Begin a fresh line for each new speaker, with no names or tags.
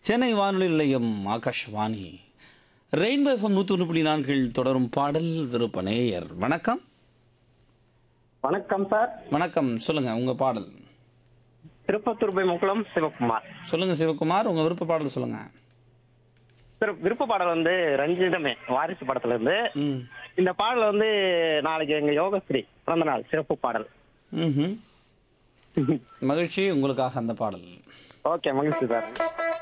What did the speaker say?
சென்னை வானொலி நிலையம் Akashvani rainbow FM 101.4 தொடரும் பாடல் விருப்ப நேயர். வணக்கம்.
வணக்கம் சார்.
வணக்கம், சொல்லுங்க உங்க பாடல்.
திருப்பத்தூர் பை முக்குளம் சிவகுமார்.
சொல்லுங்க சிவகுமார், உங்க விருப்ப பாடல் சொல்லுங்க.
சார், விருப்ப பாடல் வந்து ரஞ்சிதமே வாரிசு படத்துல இருந்து.
ம்.
இந்த பாடல் வந்து நாளைக்கு எங்க யோகஸ்ரீ பிறந்த நாள், சிறப்பு பாடல்.
ம். மகிழ்ச்சி, உங்களுக்காக அந்த பாடல்.
ஓகே, மகிழ்ச்சி சார்.